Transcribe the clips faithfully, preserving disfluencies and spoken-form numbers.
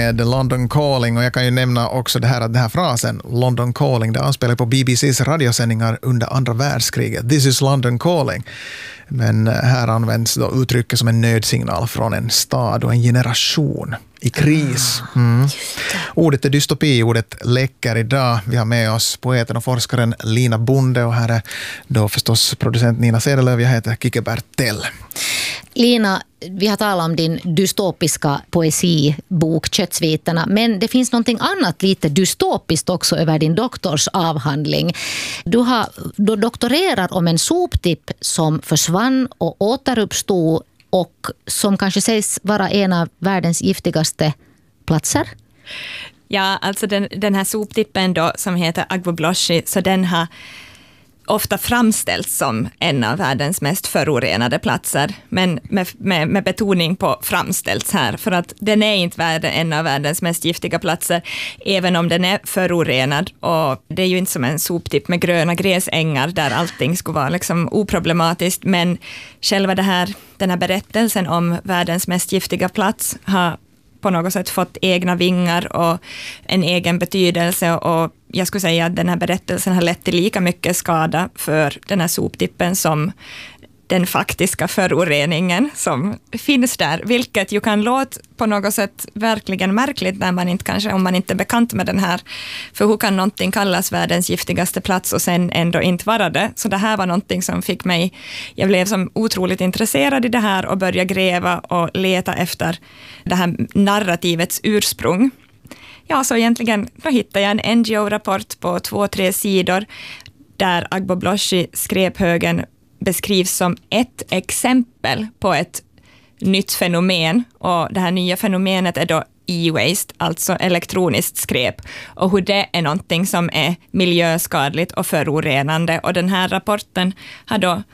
med London Calling, och jag kan ju nämna också det här att den här frasen London Calling, det anspelar på B B C:s radiosändningar under andra världskriget. This is London Calling. Men här används då uttrycket som en nödsignal från en stad och en generation i kris. Mm. Ordet är dystopi, ordet läcker idag. Vi har med oss poeten och forskaren Lina Bonde, och här är då förstås producent Nina Sedelöv. Jag heter Kike Bertell. Lina, vi har talat om din dystopiska poesibok Köttsviterna, men det finns någonting annat lite dystopiskt också över din doktorsavhandling. Du har du doktorerar om en soptipp som försvann och återuppstod och som kanske sägs vara en av världens giftigaste platser. Ja, alltså den, den här soptippen då som heter Agbogbloshie, så den har ofta framställts som en av världens mest förorenade platser, men med, med, med betoning på framställts här, för att den är inte värld, en av världens mest giftiga platser, även om den är förorenad, och det är ju inte som en soptipp med gröna gräsängar där allting skulle vara liksom oproblematiskt, men själva det här, den här berättelsen om världens mest giftiga plats har på något sätt fått egna vingar och en egen betydelse, och jag skulle säga att den här berättelsen har lett till lika mycket skada för den här soptippen som den faktiska föroreningen som finns där, vilket ju kan låta på något sätt verkligen märkligt när man inte kanske, om man inte är bekant med den här, för hur kan någonting kallas världens giftigaste plats och sen ändå inte vara det? Så det här var någonting som fick mig, jag blev som otroligt intresserad i det här och började gräva och leta efter det här narrativets ursprung. Ja, så egentligen då hittade jag en N G O-rapport på två, tre sidor där Agbogbloshie skräphögen beskrivs som ett exempel på ett nytt fenomen, och det här nya fenomenet är då e-waste, alltså elektroniskt skräp, och hur det är någonting som är miljöskadligt och förorenande, och den här rapporten har då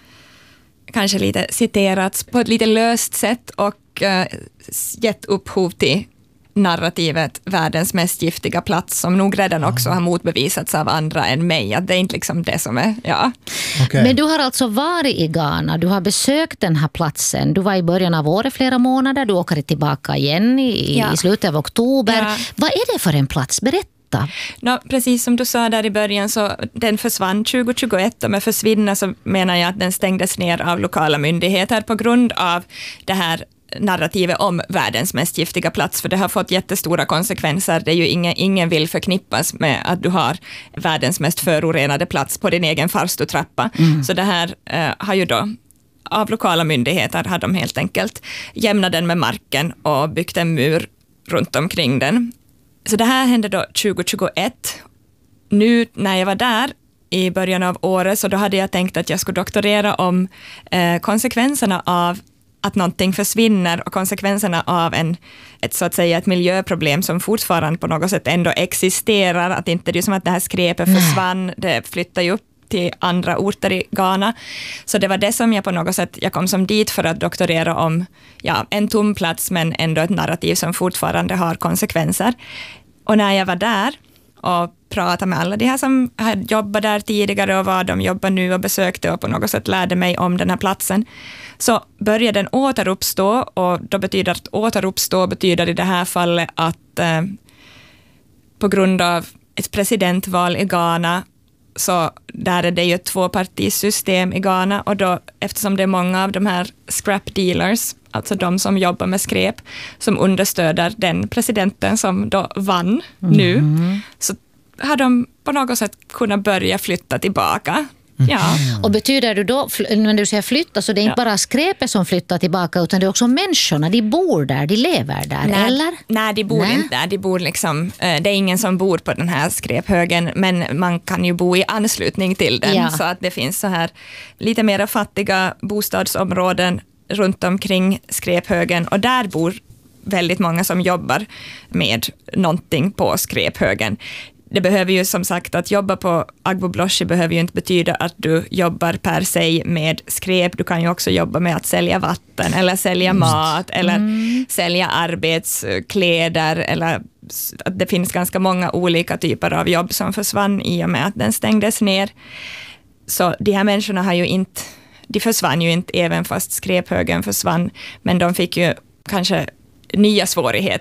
kanske lite citerats på ett lite löst sätt och uh, gett upphov till narrativet världens mest giftiga plats, som nog redan också har motbevisats av andra än mig, att det är inte liksom det som är, ja. Okay. Men du har alltså varit i Ghana, du har besökt den här platsen, du var i början av året flera månader, du åker tillbaka igen i, ja. i slutet av oktober. Ja. Vad är det för en plats? Berätta. No, precis som du sa där i början, så den försvann tjugo tjugoett, och med försvinna så menar jag att den stängdes ner av lokala myndigheter på grund av det här narrativet om världens mest giftiga plats, för det har fått jättestora konsekvenser. Det är ju ingen, ingen vill förknippas med att du har världens mest förorenade plats på din egen farstutrappa. Mm. Så det här eh, har ju då av lokala myndigheter har de helt enkelt jämnat den med marken och byggt en mur runt omkring den. Så det här hände då tjugo tjugoett. Nu när jag var där i början av året, så då hade jag tänkt att jag skulle doktorera om eh, konsekvenserna av att någonting försvinner och konsekvenserna av en, ett, så att säga, ett miljöproblem som fortfarande på något sätt ändå existerar. Att inte det är som att det här skräpet försvann, det flyttar ju upp till andra orter i Ghana. Så det var det som jag på något sätt, jag kom som dit för att doktorera om ja, en tom plats, men ändå ett narrativ som fortfarande har konsekvenser. Och när jag var där och pratade med alla de här som hade jobbat där tidigare och vad de jobbar nu och besökte och på något sätt lärde mig om den här platsen, så började den återuppstå, och då betyder att återuppstå betyder i det här fallet att eh, på grund av ett presidentval i Ghana, så där är det ju ett tvåpartisystem i Ghana, och då eftersom det är många av de här scrap dealers, alltså de som jobbar med skräp, som understöder den presidenten som då vann mm. nu, så har de på något sätt kunnat börja flytta tillbaka. Ja. Och betyder du då, när du säger flytta, så det är inte ja. bara skräpet som flyttar tillbaka, utan det är också människorna, de bor där, de lever där, nej, eller? Nej, de bor nej. inte där, de bor liksom, det är ingen som bor på den här skräphögen, men man kan ju bo i anslutning till den, ja. så att det finns så här lite mer fattiga bostadsområden runt omkring skräphögen, och där bor väldigt många som jobbar med någonting på skräphögen. Det behöver ju som sagt, att jobba på Agbogbloshie behöver ju inte betyda att du jobbar per se med skräp. Du kan ju också jobba med att sälja vatten eller sälja mat eller mm. sälja arbetskläder, eller att det finns ganska många olika typer av jobb som försvann i och med att den stängdes ner. Så de här människorna har ju inte, de försvann ju inte även fast skräphögen försvann, men de fick ju kanske nya svårigheter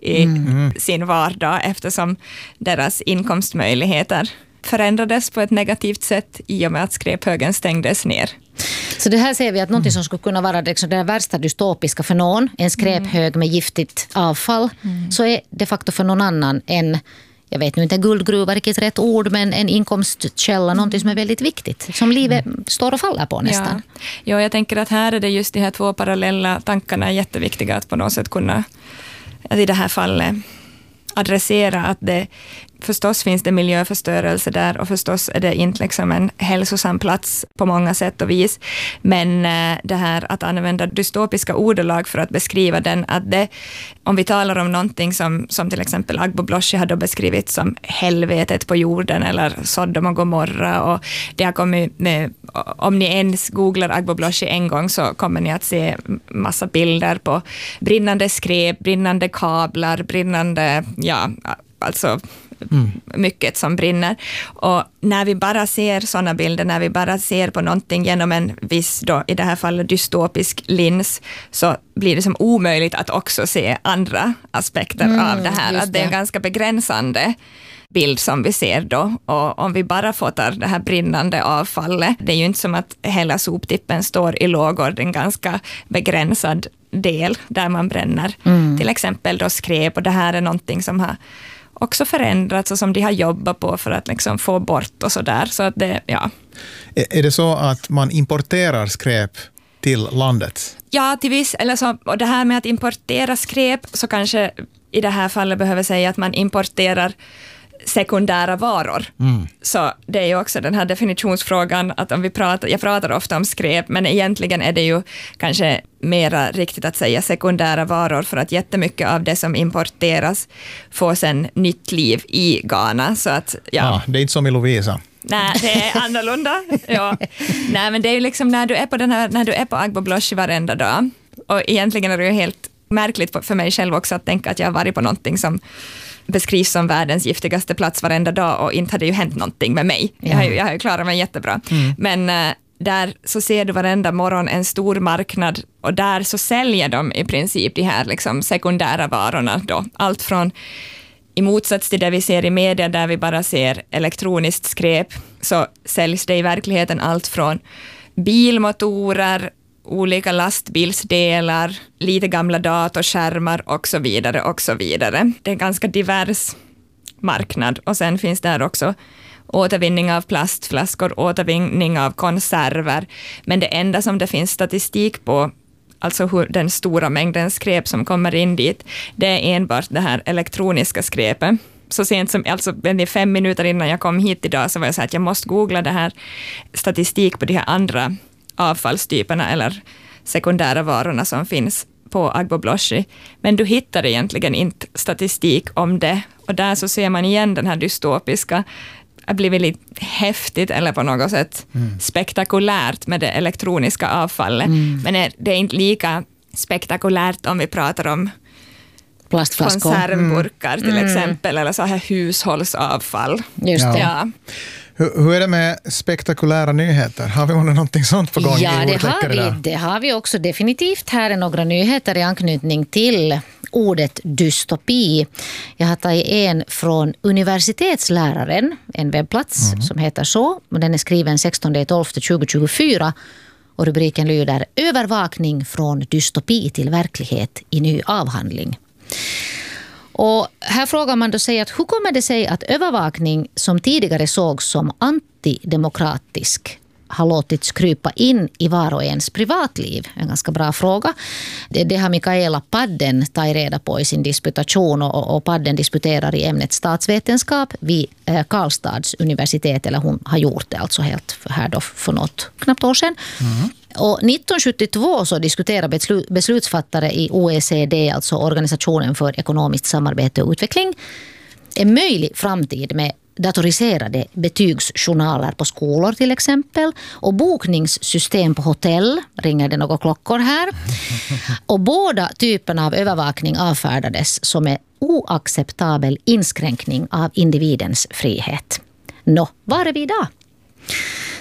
i mm. sin vardag eftersom deras inkomstmöjligheter förändrades på ett negativt sätt i och med att skräphögen stängdes ner. Så det här ser vi att något som skulle kunna vara liksom det värsta dystopiska för någon, en skräphög med giftigt avfall, mm. så är de facto för någon annan en, jag vet nu inte guldgruva vilket rätt ord, men en inkomstkälla, mm. något som är väldigt viktigt, som livet mm. står och faller på nästan. Ja. ja, jag tänker att här är det just de här två parallella tankarna jätteviktiga att på något sätt kunna, att i det här fallet adressera att det förstås finns det miljöförstörelse där och förstås är det inte liksom en hälsosam plats på många sätt och vis. Men det här att använda dystopiska ordalag för att beskriva den, att det, om vi talar om någonting som, som till exempel Agbogbloshi hade beskrivit som helvetet på jorden eller Sodom och Gomorra, och det har kommit med, om ni ens googlar Agbogbloshi en gång så kommer ni att se massa bilder på brinnande skräp, brinnande kablar, brinnande, ja, alltså Mm. mycket som brinner. Och när vi bara ser sådana bilder, när vi bara ser på någonting genom en viss, då, i det här fallet dystopisk lins, så blir det som omöjligt att också se andra aspekter mm, av det här. Att det är en ganska begränsande bild som vi ser då. Och om vi bara fotar det här brinnande avfallet, det är ju inte som att hela soptippen står i lågor, det är en ganska begränsad del där man bränner. Mm. Till exempel då skräp, och det här är någonting som har också förändrats och som de har jobbat på för att liksom få bort och sådär. Så att det, ja. Är det så att man importerar skräp till landet? Ja, till viss, eller så, och det här med att importera skräp, så kanske i det här fallet behöver säga att man importerar sekundära varor. Mm. Så det är ju också den här definitionsfrågan, att om vi pratar, jag pratar ofta om skräp, men egentligen är det ju kanske mera riktigt att säga sekundära varor, för att jättemycket av det som importeras får sen nytt liv i Ghana. Så att, ja. Ah, det är inte som i Lovisa. Nej, det är annorlunda. Ja. Nej, men det är ju liksom när du är på den här, när du är på Agbogbloshi varenda dag, och egentligen är det ju helt märkligt för mig själv också att tänka att jag har varit på någonting som beskrivs som världens giftigaste plats varenda dag, och inte hade ju hänt någonting med mig. Jag har ju, jag har ju klarat mig jättebra. Mm. Men äh, där så ser du varenda morgon en stor marknad, och där så säljer de i princip de här liksom sekundära varorna då. Allt från, i motsats till det vi ser i media där vi bara ser elektroniskt skräp, så säljs det i verkligheten allt från bilmotorer, olika lastbilsdelar, lite gamla datorskärmar och så vidare och så vidare. Det är en ganska divers marknad, och sen finns där också återvinning av plastflaskor, återvinning av konserver, men det enda som det finns statistik på, alltså hur den stora mängden skräp som kommer in dit, det är enbart det här elektroniska skräpet. Så sent som, alltså fem minuter innan jag kom hit idag, så var jag så att jag måste googla det här statistik på de här andra avfallstyperna eller sekundära varorna som finns på Agbogbloshi. Men du hittar egentligen inte statistik om det. Och där så ser man igen den här dystopiska, har blivit lite häftigt eller på något sätt mm. spektakulärt med det elektroniska avfallet. Mm. Men det är inte lika spektakulärt om vi pratar om plastflaskor, konservburkar till mm. exempel, eller så här hushållsavfall. Just det. Ja. Hur, hur är det med spektakulära nyheter? Har vi någonting sånt på gång? Ja, det har, vi, det har vi också definitivt. Här är några nyheter i anknytning till ordet dystopi. Jag har tagit en från Universitetsläraren, en webbplats mm. som heter så. Den är skriven sextonde december tjugohundratjugofyra och rubriken lyder "Övervakning från dystopi till verklighet i ny avhandling". Och här frågar man då sig att hur kommer det sig att övervakning som tidigare sågs som antidemokratisk har låtits krypa in i var och ens privatliv? En ganska bra fråga. Det, det har Mikaela Padden tagit reda på i sin disputation, och, och Padden disputerar i ämnet statsvetenskap vid eh, Karlstads universitet, eller hon har gjort det alltså helt här då för något knappt år sedan. Mm. Och nittonhundrasjuttiotvå så diskuterade beslutsfattare i O E C D, alltså Organisationen för ekonomiskt samarbete och utveckling, en möjlig framtid med datoriserade betygsjournaler på skolor till exempel, och bokningssystem på hotell. Ringer det några klockor här? Och båda typerna av övervakning avfärdades som en oacceptabel inskränkning av individens frihet. Nå, var är vi idag?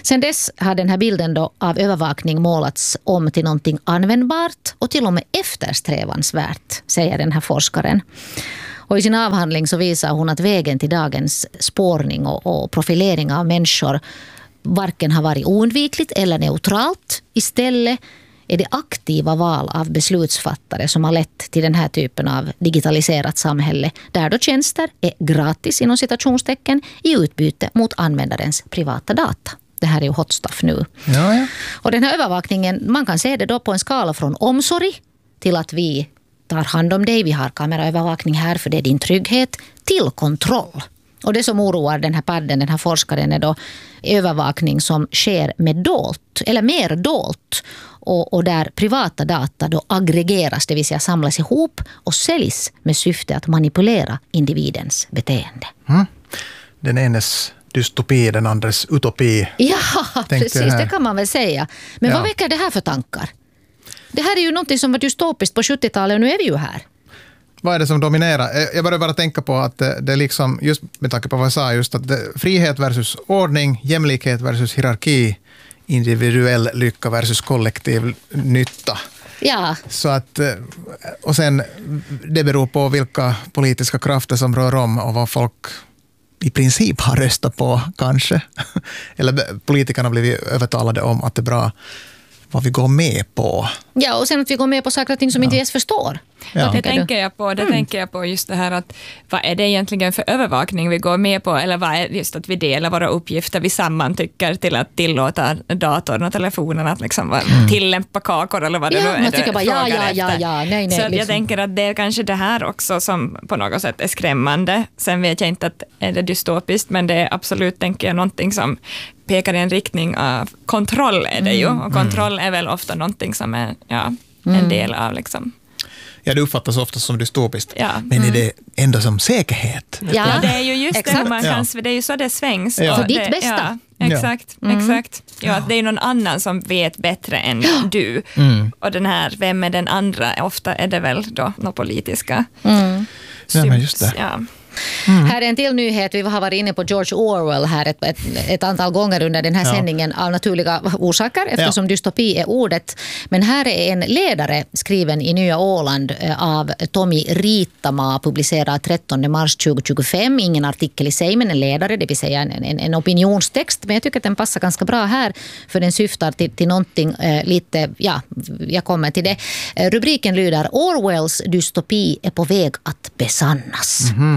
Sen dess har den här bilden då av övervakning målats om till någonting användbart och till och med eftersträvansvärt, säger den här forskaren. Och i sin avhandling så visar hon att vägen till dagens spårning och, och profilering av människor varken har varit oundvikligt eller neutralt. Istället är det aktiva val av beslutsfattare som har lett till den här typen av digitaliserat samhälle, där då tjänster är gratis inom citationstecken i utbyte mot användarens privata data. Det här är ju hot stuff nu. Ja, ja. Och den här övervakningen, man kan se det då på en skala från omsorg till att vi tar hand om dig, vi har kameraövervakning här för det är din trygghet, till kontroll. Och det som oroar den här padden, den här forskaren, är då övervakning som sker med dolt, eller mer dolt, och, och där privata data då aggregeras, det vill säga samlas ihop och säljs med syfte att manipulera individens beteende. Mm. Den enes dystopi, den andres utopi. Ja, precis, det kan man väl säga. Men ja. Vad väcker det här för tankar? Det här är ju något som var dystopiskt på sjuttiotalet och nu är vi ju här. Vad är det som dominerar? Jag börjar bara tänka på att det är liksom, just med tanke på vad jag sa, just att det, frihet versus ordning, jämlikhet versus hierarki, individuell lycka versus kollektiv nytta. Ja. Så att, och sen, det beror på vilka politiska krafter som rör om och vad folk i princip har röstat på, kanske. Eller politikerna har blivit övertalade om att det är bra vad vi går med på. Ja, och sen att vi går med på saker och ting som ja. inte ens förstår. Ja. Det tänker jag på, det mm. tänker jag på just det här att vad är det egentligen för övervakning vi går med på, eller vad är just att vi delar våra uppgifter, vi sammantycker till att tillåta datorn och telefonen att liksom mm. tillämpa kakor eller vad det ja, nu är. Man tycker bara ja, ja, ja, ja, nej, nej. Så liksom. jag tänker att det är kanske det här också som på något sätt är skrämmande. Sen vet jag inte att är det dystopiskt, men det är absolut, tänker jag, någonting som pekar i en riktning av kontroll är det ju. Och kontroll är väl ofta någonting som är ja, en mm. del av liksom. Ja, det uppfattas ofta som dystopiskt. Ja. Men mm. är det ändå som säkerhet? Ja, ja det är ju just exakt. Det hur man kan, det är ju så det svängs. Ja. För det, ditt bästa. Ja, exakt, ja. Mm. exakt. Ja, att det är någon annan som vet bättre än ja. du. Mm. Och den här, vem är den andra? Ofta är det väl då något politiska. Mm. Ja, men just det. Ja. Mm. Här är en till nyhet. Vi har varit inne på George Orwell här ett, ett, ett antal gånger under den här ja. sändningen av naturliga orsaker eftersom ja. dystopi är ordet. Men här är en ledare skriven i Nya Åland av Tommy Riittamaa, publicerad trettonde mars tjugohundratjugofem. Ingen artikel i sig men en ledare, det vill säga en, en, en opinionstext. Men jag tycker att den passar ganska bra här för den syftar till, till någonting eh, lite, ja, jag kommer till det. Eh, rubriken lyder Orwells dystopi är på väg att besannas. Mm-hmm.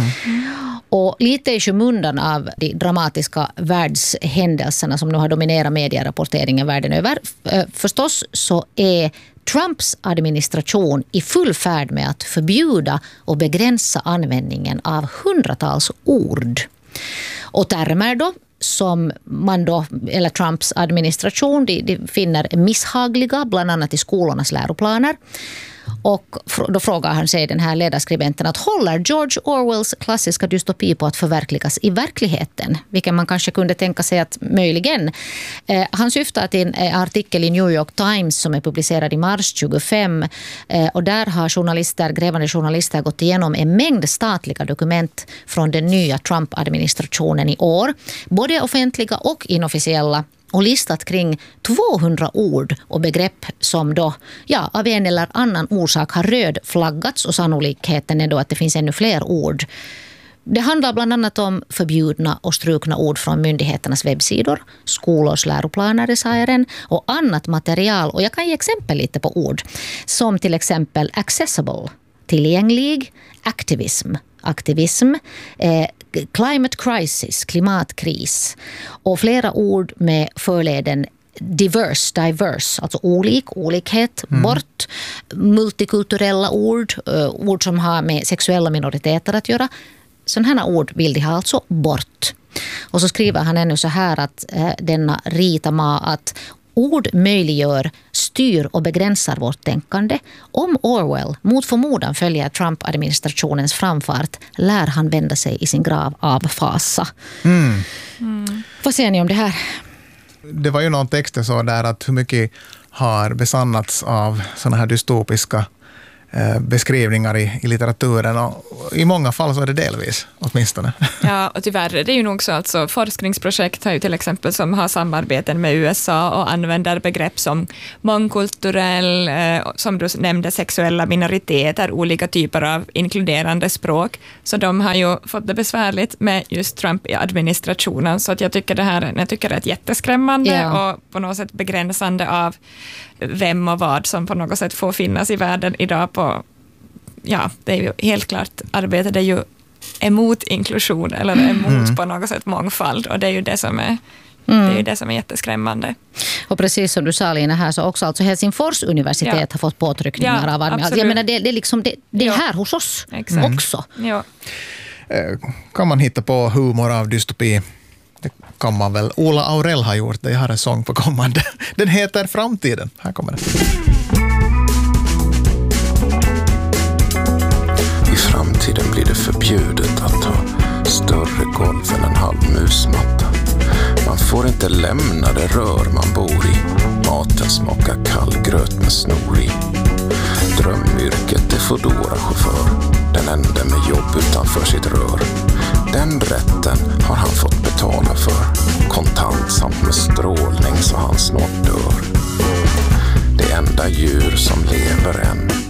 Och lite i skymundan av de dramatiska världshändelserna som nu har dominerat medierapporteringen världen över. Förstås så är Trumps administration i full färd med att förbjuda och begränsa användningen av hundratals ord. Och termer då som man då, eller Trumps administration, de, de finner misshagliga bland annat i skolornas läroplaner. Och då frågar han sig, den här ledarskribenten, att håller George Orwells klassiska dystopi på att förverkligas i verkligheten? Vilket man kanske kunde tänka sig att möjligen. Eh, han syftar till en artikel i New York Times som är publicerad i mars tjugofem. Eh, och där har journalister, grävande journalister gått igenom en mängd statliga dokument från den nya Trump-administrationen i år. Både offentliga och inofficiella. Och listat kring tvåhundra ord och begrepp som då, ja, av en eller annan orsak har rödflaggats och sannolikheten är då att det finns ännu fler ord. Det handlar bland annat om förbjudna och strukna ord från myndigheternas webbsidor, skolors läroplaner i sären och annat material. Och jag kan ge exempel lite på ord som till exempel accessible, tillgänglig, activism, aktivism, eh, climate crisis, klimatkris och flera ord med förleden diverse, diverse, alltså olik, olikhet, mm. bort, multikulturella ord, uh, ord som har med sexuella minoriteter att göra. Sådana här ord vill de ha alltså bort. Och så skriver han ännu så här att uh, denna Riittamaa att ord möjliggör, styr och begränsar vårt tänkande. Om Orwell mot förmodan följer Trump-administrationens framfart lär han vända sig i sin grav av fasa. Mm. Mm. Vad säger ni om det här? Det var ju någon text så där att hur mycket har besannats av såna här dystopiska beskrivningar i, i litteraturen, och i många fall så är det delvis åtminstone. Ja, och tyvärr det är ju nog så alltså forskningsprojekt har ju till exempel som har samarbeten med U S A och använder begrepp som mångkulturell, eh, som du nämnde, sexuella minoriteter, olika typer av inkluderande språk. Så de har ju fått det besvärligt med just Trump i administrationen, så att jag tycker det här jag tycker det är ett jätteskrämmande Ja. och på något sätt begränsande av vem och vad som på något sätt får finnas i världen idag på, ja, det är ju helt klart, arbetet det är ju emot inklusion eller emot mm. på något sätt mångfald, och det är ju det som är Mm. Det är ju det som är jätteskrämmande. Och precis som du sa, Lina, här så också alltså Helsingfors universitet ja. har fått påtryckningar ja, av administrationen. Jag menar, det, det är liksom det, det är ja. här hos oss Exakt. också. Ja. Kan man hitta på humor av dystopi? Det kan man väl. Ola Aurell har gjort det. Jag har en sång på kommande. Den heter Framtiden. Här kommer den. I framtiden blir det förbjudet att ha större golv än en halv musmatta. Man får inte lämna det rör man bor i. Maten smakar kall gröt med snor i. Drömyrket är Foodora-chaufför. Den enda med jobb utanför sitt rör. Den rätten har han fått betala för. Kontant samt med strålning så han snart dör. Det enda djur som lever än